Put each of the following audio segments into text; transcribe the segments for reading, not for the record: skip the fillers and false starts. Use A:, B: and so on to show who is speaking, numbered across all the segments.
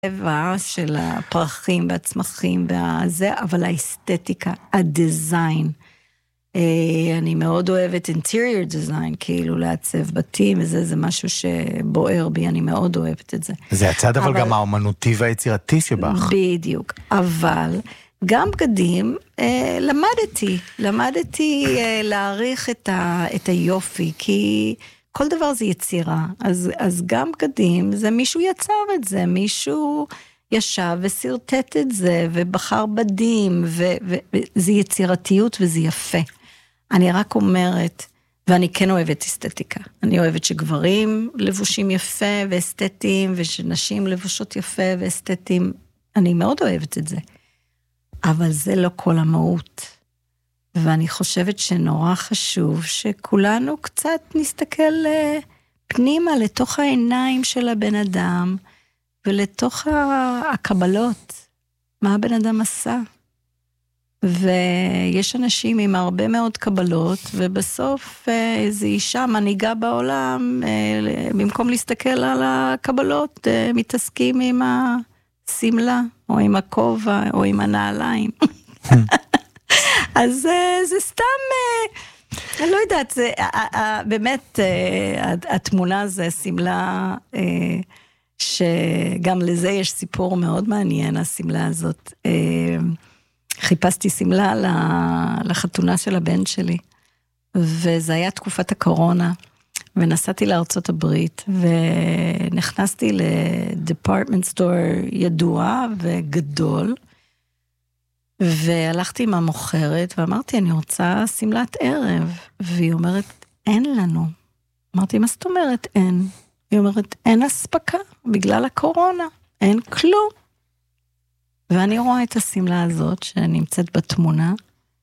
A: טבע של הפרחים והצמחים והזה, אבל האסתטיקה, הדיזיין. אני מאוד אוהבת interior design, כאילו לעצב בתים, וזה זה משהו שבוער בי, אני מאוד אוהבת את זה.
B: זה הצד אבל גם האומנותי והיצירתי שבך.
A: בדיוק, אבל גם בגדים למדתי להעריך את היופי, כי כל דבר זה יצירה, אז גם בגדים זה מישהו יצר את זה, מישהו ישב וסרטט את זה, ובחר בדים, וזה יצירתיות וזה יפה. אני רק אומרת, ואני כן אוהבת אסתטיקה, אני אוהבת שגברים לבושים יפה ואסתטיים, ושנשים לבושות יפה ואסתטיים, אני מאוד אוהבת את זה. אבל זה לא כל המהות. ואני חושבת שנורא חשוב שכולנו קצת נסתכל פנימה לתוך העיניים של הבן אדם, ולתוך הקבלות, מה הבן אדם עשה. ויש אנשים עם הרבה מאוד קבלות, ובסוף איזו אישה מנהיגה בעולם, במקום להסתכל על הקבלות, מתעסקים עם הסמלה, או עם הכובע, או עם הנעליים. אז זה סתם, אני לא יודעת, באמת, התמונה זה סמלה, שגם לזה יש סיפור מאוד מעניין, הסמלה הזאת. חיפשתי סמלה לחתונה של הבן שלי, וזה היה תקופת הקורונה, ונסעתי לארצות הברית, ונכנסתי לדיפרטמנט סטור ידוע וגדול, והלכתי עם המוכרת, ואמרתי, אני רוצה סמלת ערב, והיא אומרת, אין לנו. אמרתי, מה זאת אומרת אין? היא אומרת, אין הספקה, בגלל הקורונה, אין כלום. ואני רואה את הסמלה הזאת, שנמצאת בתמונה,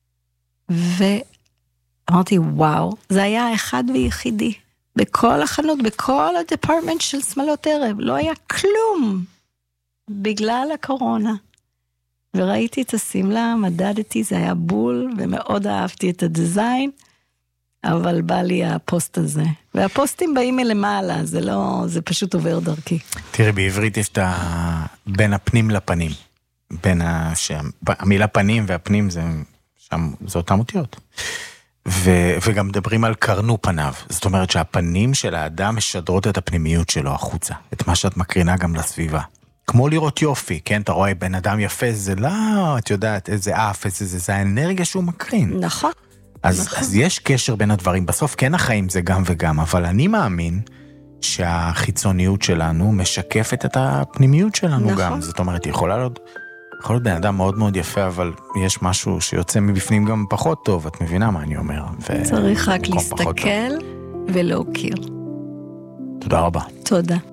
A: ואמרתי, וואו, זה היה האחד ויחידי, בכל החנות, בכל הדיפרטמנט של סמלות ערב, לא היה כלום, בגלל הקורונה. וראיתי את הסמלה, מדדתי, זה היה בול, ומאוד אהבתי את הדיזיין, אבל בא לי הפוסט הזה. והפוסטים באים מלמעלה, זה פשוט עובר דרכי.
B: תראי, בעברית יש את בין הפנים לפנים. בין המילה פנים והפנים זה אותם אותיות. וגם מדברים על קרנו פניו. זאת אומרת שהפנים של האדם משדרות את הפנימיות שלו החוצה. את מה שאת מקרינה גם לסביבה. כמו לראות יופי, כן? אתה רואה בן אדם יפה, זה לא, את יודעת, איזה אף, זה האנרגיה שהוא מקרין.
A: נכון.
B: אז יש קשר בין הדברים. בסוף כן החיים זה גם וגם, אבל אני מאמין שהחיצוניות שלנו משקפת את הפנימיות שלנו גם. זאת אומרת, יכול להיות בן אדם מאוד מאוד יפה, אבל יש משהו שיוצא מבפנים גם פחות טוב, את מבינה מה אני אומר?
A: צריך רק להסתכל ולהוקיר.
B: תודה רבה.
A: תודה.